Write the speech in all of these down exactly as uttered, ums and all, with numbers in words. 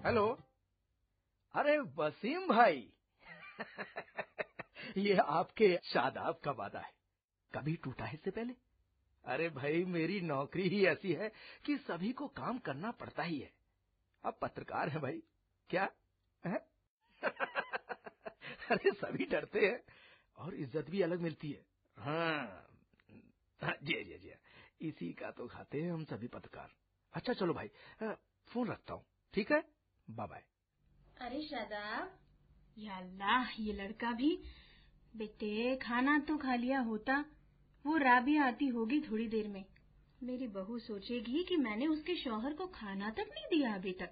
Hello. अरे वसीम भाई ये आपके शादाब का वादा है, कभी टूटा है इससे पहले? अरे भाई मेरी नौकरी ही ऐसी है कि सभी को काम करना पड़ता ही है। अब पत्रकार है भाई, क्या है? अरे सभी डरते हैं और इज्जत भी अलग मिलती है। हाँ जी जी जी, इसी का तो खाते हैं हम सभी पत्रकार। अच्छा चलो भाई, फोन रखता हूँ, ठीक है, बाय बाय। अरे शादाब, या अल्लाह, ये लड़का भी। बेटे खाना तो खा लिया होता, वो राबिया आती होगी थोड़ी देर में। मेरी बहू सोचेगी कि मैंने उसके शौहर को खाना तक नहीं दिया अभी तक।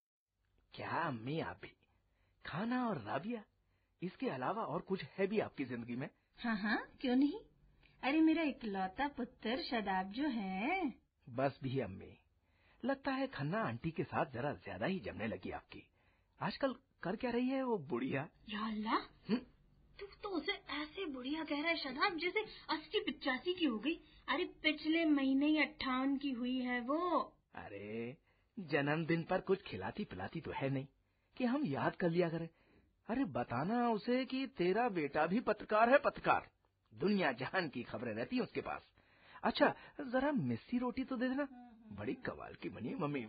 क्या अम्मी, आप भी खाना और राबिया, इसके अलावा और कुछ है भी आपकी जिंदगी में? हाँ हाँ, क्यों नहीं। अरे मेरा इकलौता पुत्र शादाब जो है। बस भी अम्मी, लगता है खन्ना आंटी के साथ जरा ज्यादा ही जमने लगी आपकी। आजकल कर क्या रही है वो बुढ़िया? या अल्लाह, तू तो उसे ऐसे बुढ़िया कह रहा है शादाब जैसे अस्सी पिचासी की हो गई। अरे पिछले महीने ही अट्ठावन की हुई है वो। अरे जन्मदिन पर कुछ खिलाती पिलाती तो है नहीं कि हम याद कर लिया करें। अरे बताना उसे कि तेरा बेटा भी पत्रकार है, पत्रकार। दुनिया जहान की खबरें रहती हैं उसके पास। अच्छा जरा मिस्सी रोटी तो दे देना, बड़ी कमाल की बनी मम्मी।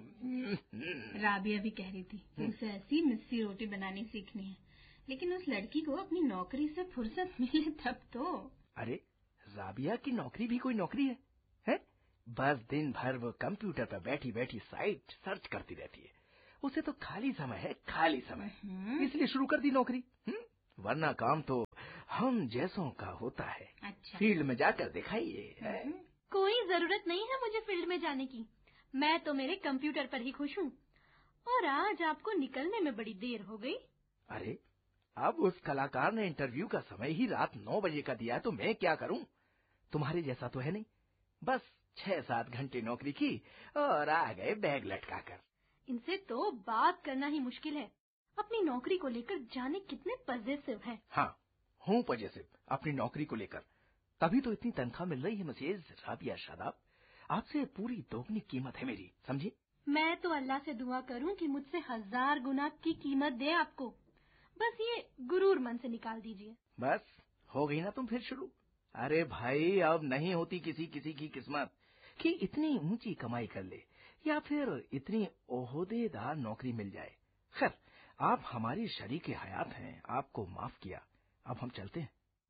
राबिया भी कह रही थी उसे ऐसी मिस्सी रोटी बनानी सीखनी है, लेकिन उस लड़की को अपनी नौकरी से फुर्सत मिले तब तो। अरे राबिया की नौकरी भी कोई नौकरी है, है? बस दिन भर वो कंप्यूटर पर बैठी बैठी साइट सर्च करती रहती है। उसे तो खाली समय है, खाली समय, इसलिए शुरू कर दी नौकरी। हुँ? वरना काम तो हम जैसों का होता है। अच्छा। फील्ड में जाकर दिखाइए। कोई जरूरत नहीं है मुझे फील्ड में जाने की, मैं तो मेरे कंप्यूटर पर ही खुश हूँ। और आज आपको निकलने में बड़ी देर हो गई। अरे अब उस कलाकार ने इंटरव्यू का समय ही रात नौ बजे का दिया, तो मैं क्या करूं? तुम्हारे जैसा तो है नहीं, बस छह सात घंटे नौकरी की और आ गए बैग लटकाकर। इनसे तो बात करना ही मुश्किल है। अपनी नौकरी को लेकर जाने कितने पजेसिव हैं। हाँ हूँ पजेसिव अपनी नौकरी को लेकर, तभी तो इतनी तनख्वाह मिल रही है मिसेज राबिया शादाब। आपसे पूरी दोगुनी कीमत है मेरी, समझी? मैं तो अल्लाह से दुआ करूं कि मुझसे हजार गुना की कीमत दे आपको। बस ये गुरूर मन से निकाल दीजिए। बस हो गई ना तुम फिर शुरू। अरे भाई अब नहीं होती किसी किसी की किस्मत कि इतनी ऊंची कमाई कर ले या फिर इतनी ओहदेदार नौकरी मिल जाए। खैर आप हमारी शरीके हयात हैं, आपको माफ किया, अब हम चलते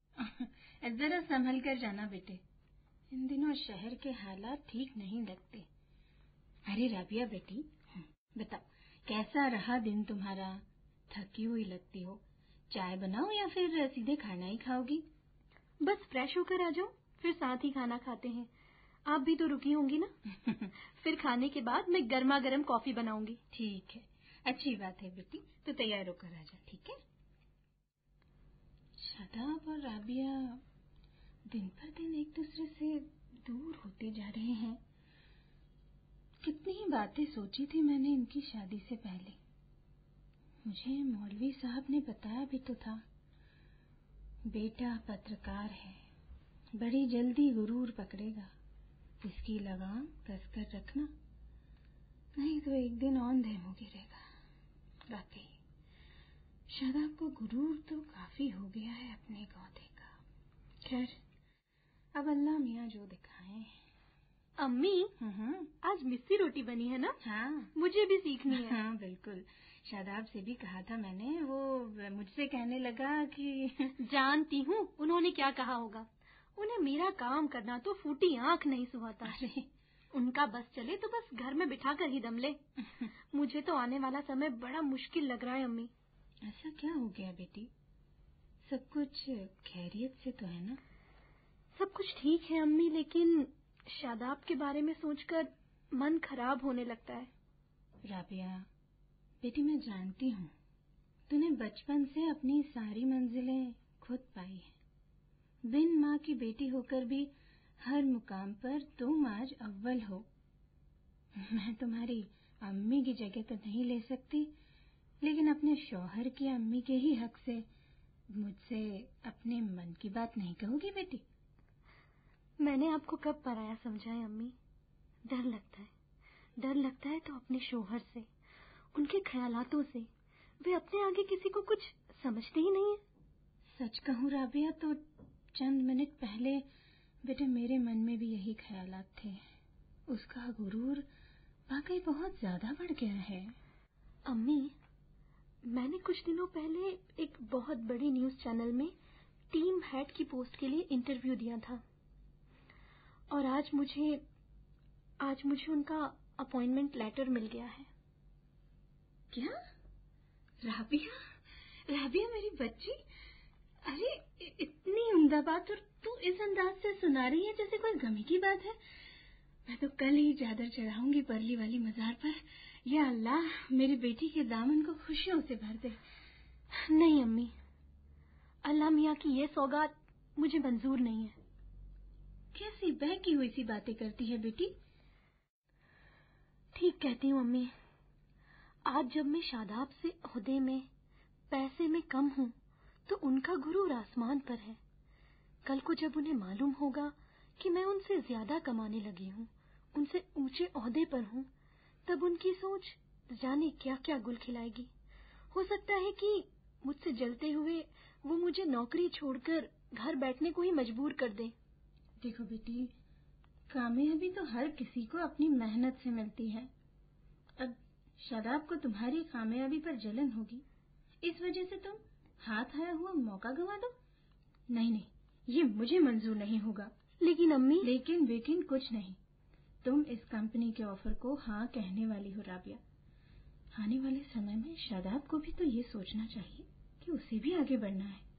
हैं। जरा संभल कर जाना बेटे, इन दिनों शहर के हालात ठीक नहीं लगते। अरे राबिया बेटी, बताओ कैसा रहा दिन तुम्हारा? थकी हुई लगती हो, चाय बनाओ या फिर सीधे खाना ही खाओगी? बस फ्रेश होकर आ जाओ, फिर साथ ही खाना खाते हैं। आप भी तो रुकी होंगी ना? फिर खाने के बाद मैं गर्मा गर्म कॉफी बनाऊंगी। ठीक है, अच्छी बात है बेटी, तो तैयार होकर आ जा, ठीक है? शादाब और राबिया दिन पर दिन एक दूसरे से दूर होते जा रहे हैं। कितनी ही बातें सोची थी मैंने इनकी शादी से पहले। मुझे मौलवी साहब ने बताया भी तो था, बेटा पत्रकार है, बड़ी जल्दी गुरूर पकड़ेगा, इसकी लगाम कसकर रखना, नहीं तो एक दिन औंधे मुंह गिरेगा। वाकई शादाब को गुरूर तो काफी हो गया है अपने गौधे का। खैर अब अल्लाह मियाँ जो दिखाए। अम्मी, आज मिस्सी रोटी बनी है ना? हाँ, मुझे भी सीखनी है। हाँ बिल्कुल, शादाब से भी कहा था मैंने, वो मुझसे कहने लगा कि जानती हूँ उन्होंने क्या कहा होगा। उन्हें मेरा काम करना तो फूटी आंख नहीं सुहाता। अरे उनका बस चले तो बस घर में बिठा कर ही दम ले। मुझे तो आने वाला समय बड़ा मुश्किल लग रहा है अम्मी। ऐसा क्या हो गया बेटी? सब कुछ खैरियत से तो है ना? सब कुछ ठीक है अम्मी, लेकिन शादाब के बारे में सोचकर मन खराब होने लगता है। राबिया बेटी, मैं जानती हूँ तूने बचपन से अपनी सारी मंजिलें खुद पाई हैं। बिन माँ की बेटी होकर भी हर मुकाम पर तुम आज अव्वल हो। मैं तुम्हारी अम्मी की जगह तो नहीं ले सकती, लेकिन अपने शौहर की अम्मी के ही हक से मुझसे अपने मन की बात नहीं कहोगी बेटी? मैंने आपको कब पराया समझा है अम्मी? डर लगता है, डर लगता है तो अपने शौहर से। उनके ख्यालातों से। वे अपने आगे किसी को कुछ समझते ही नहीं है। सच कहूँ राबिया तो चंद मिनट पहले बेटे मेरे मन में भी यही ख्यालात थे। उसका गुरूर वाकई बहुत ज्यादा बढ़ गया है। अम्मी, मैंने कुछ दिनों पहले एक बहुत बड़ी न्यूज चैनल में टीम हेड की पोस्ट के लिए इंटरव्यू दिया था और आज मुझे आज मुझे उनका अपॉइंटमेंट लेटर मिल गया है। क्या? राबिया, राबिया मेरी बच्ची, अरे इतनी उम्दा बात और तू इस अंदाज से सुना रही है जैसे कोई गमी की बात है। मैं तो कल ही चादर चढ़ाऊंगी परली वाली मजार पर। या अल्लाह मेरी बेटी के दामन को खुशियों से भर दे। नहीं अम्मी, अल्लाह मियाँ की ये सौगात मुझे मंजूर नहीं है। कैसी बहकी हुई सी बातें करती है बेटी? ठीक कहती हूँ अम्मी। आज जब मैं शादाब से ओहदे में पैसे में कम हूँ तो उनका गुरूर आसमान पर है। कल को जब उन्हें मालूम होगा कि मैं उनसे ज्यादा कमाने लगी हूँ, उनसे ऊंचे ओहदे पर हूँ, तब उनकी सोच जाने क्या क्या गुल खिलाएगी। हो सकता है कि मुझसे जलते हुए वो मुझे नौकरी छोड़कर घर बैठने को ही मजबूर कर दे। देखो बेटी, कामयाबी तो हर किसी को अपनी मेहनत से मिलती है। अब शादाब को तुम्हारी कामयाबी पर जलन होगी, इस वजह से तुम हाथ आया हुआ मौका गंवा दो। नहीं नहीं, ये मुझे मंजूर नहीं होगा। लेकिन अम्मी। लेकिन वेकिन कुछ नहीं। तुम इस कंपनी के ऑफर को हाँ कहने वाली हो राबिया। आने वाले समय में शादाब को भी तो ये सोचना चाहिए कि उसे भी आगे बढ़ना है।